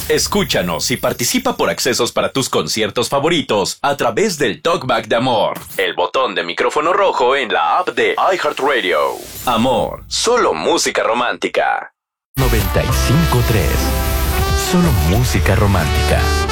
Escúchanos y participa por accesos para tus conciertos favoritos a través del Talkback de Amor, el botón de micrófono rojo en la app de iHeartRadio. Amor, solo música romántica. 95.3. Solo música romántica.